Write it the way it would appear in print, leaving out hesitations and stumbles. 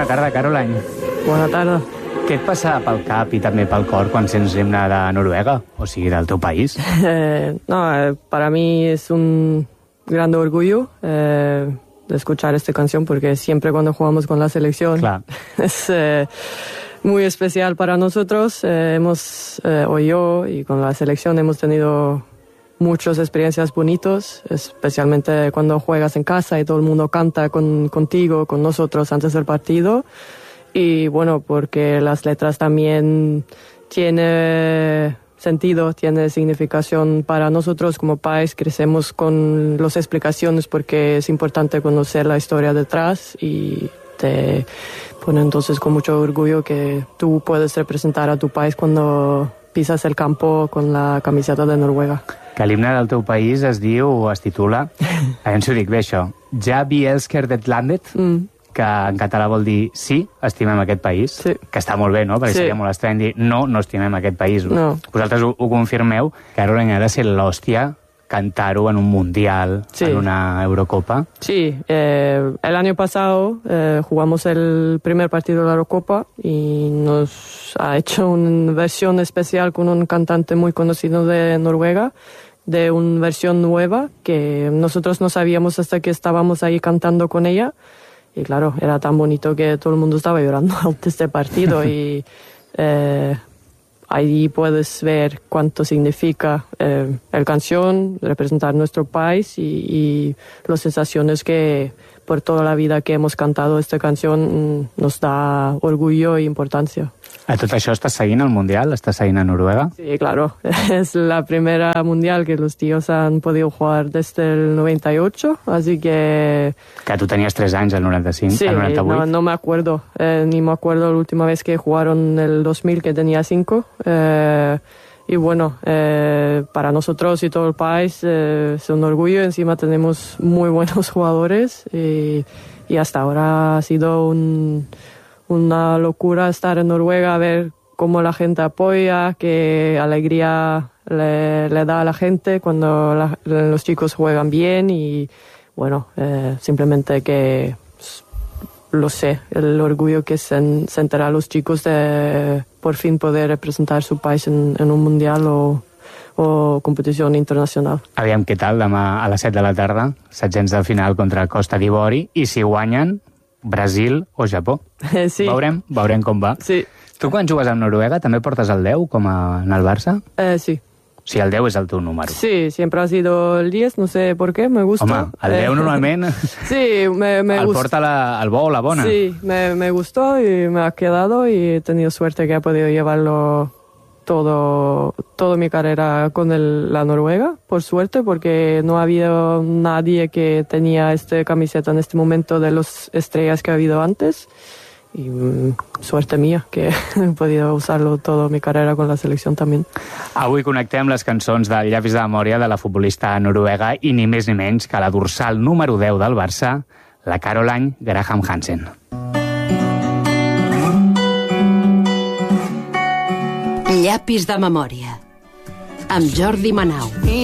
tarda, Caroline. Bona tarda. Què et passa pel cap i també pel cor quan sents l'himne de Noruega, o sigui, del teu país? Para mí es un gran orgullo de escuchar esta canción, porque siempre cuando jugamos con la selección es muy especial para nosotros. O yo y con la selección hemos tenido muchas experiencias bonitas, especialmente cuando juegas en casa y todo el mundo canta contigo, con nosotros antes del partido. Y bueno, porque las letras también tienen sentido, tiene significación para nosotros como país. Crecemos con las explicaciones porque es importante conocer la historia detrás, y te pone entonces con mucho orgullo que tú puedes representar a tu país cuando pisas el campo con la camiseta de Noruega. Que l'himne del teu país es titula, a veure si ho dic bé això, Ja vi elsker det landet, que en català vol dir sí, estimem aquest país, que està molt bé, no? Perquè seria molt estrany dir no estimem aquest país. No. Vosaltres ho confirmeu, que ara ha de ser l'hòstia cantar-ho en un mundial, en una Eurocopa. Sí, el año pasado jugamos el primer partido de la Eurocopa y nos ha hecho una versión especial con un cantante muy conocido de Noruega, de una versión nueva que nosotros no sabíamos hasta que estábamos ahí cantando con ella. Y claro, era tan bonito que todo el mundo estaba llorando antes del partido y ahí puedes ver cuánto significa la canción, representar nuestro país y las sensaciones que por toda la vida que hemos cantado esta canción nos da orgullo e importancia. A tot això estàs seguint el Mundial? Estàs seguint a Noruega? Sí, claro. Es la primera Mundial que los tíos han podido jugar desde el 98, así que... Que tu tenies 3 anys, el 95, sí, el 98? No me acuerdo. Ni me acuerdo la última vez que jugaron el 2000, que tenía 5. Y bueno, para nosotros y todo el país es un orgullo. Encima tenemos muy buenos jugadores y hasta ahora ha sido una locura estar en Noruega, ver cómo la gente apoya, qué alegría le da a la gente cuando los chicos juegan bien. Y bueno, simplemente que lo sé, el orgullo que sentirán los chicos de por fin poder representar su país en un mundial o competició internacional. Aviam què tal demà a les 7 de la tarda, setzents de final contra Costa d'Ivori, i si guanyen Brasil o Japó. Sí. Veurem com va. Sí. Tu quan jugues a Noruega també portes el 10 com en el Barça? Sí. O sigui, el 10 és el teu número. Sí, siempre ha sido el 10, no sé por qué, me gusta. Home, el 10 normalment sí, me el porta el bo o la bona. Sí, me gustó y me ha quedado, y he tenido suerte que he podido llevarlo toda mi carrera con la Noruega, por suerte, porque no ha habido nadie que tenía esta camiseta en este momento de las estrellas que ha habido antes. Y suerte mía que he podido usarlo toda mi carrera con la selección también. Avui connectem les cançons del Llapis de memòria de la futbolista noruega i ni més ni menys que la dorsal número 10 del Barça, la Caroline Graham Hansen. Llapis de memòria amb Jordi Manau.